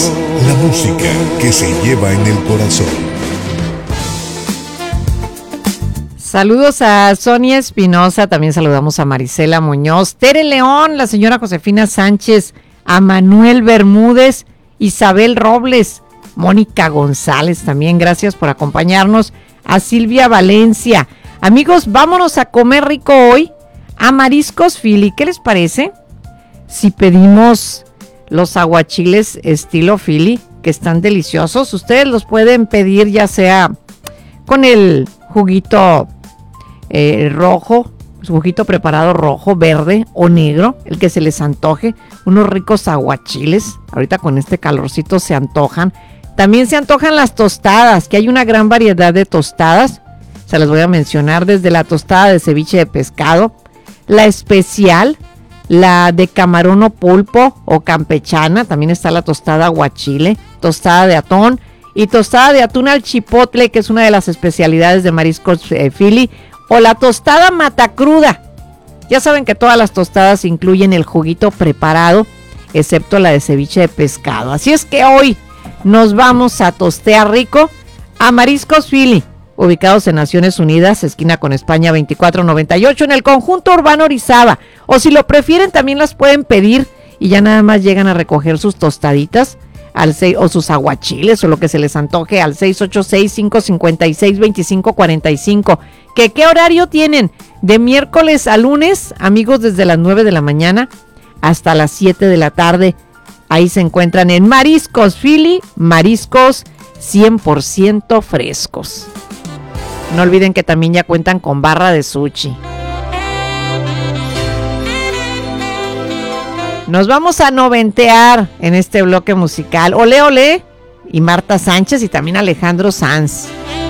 La música que se lleva en el corazón. Saludos a Sonia Espinosa, también saludamos a Marisela Muñoz, Tere León, la señora Josefina Sánchez, a Manuel Bermúdez, Isabel Robles, Mónica González también, gracias por acompañarnos, a Silvia Valencia. Amigos, vámonos a comer rico hoy a Mariscos Philly. ¿Qué les parece si pedimos los aguachiles estilo Philly, que están deliciosos? Ustedes los pueden pedir ya sea con el juguito rojo, juguito preparado rojo, verde o negro, el que se les antoje, unos ricos aguachiles. Ahorita con este calorcito se antojan. También se antojan las tostadas, que hay una gran variedad de tostadas. Se las voy a mencionar, desde la tostada de ceviche de pescado, la especial, la de camarón o pulpo o campechana, también está la tostada aguachile, tostada de atún y tostada de atún al chipotle, que es una de las especialidades de Mariscos Philly, o la tostada matacruda. Ya saben que todas las tostadas incluyen el juguito preparado, excepto la de ceviche de pescado. Así es que hoy nos vamos a tostear rico a Mariscos Philly, ubicados en Naciones Unidas, esquina con España 2498, en el conjunto urbano Orizaba. O si lo prefieren, también las pueden pedir y ya nada más llegan a recoger sus tostaditas al 6, o sus aguachiles o lo que se les antoje al 686-556-2545. ¿Qué horario tienen? De miércoles a lunes, amigos, desde las 9 de la mañana hasta las 7 de la tarde. Ahí se encuentran en Mariscos Philly, mariscos 100% frescos. No olviden que también ya cuentan con barra de sushi. Nos vamos a noventear en este bloque musical. Olé, olé. Y Marta Sánchez y también Alejandro Sanz.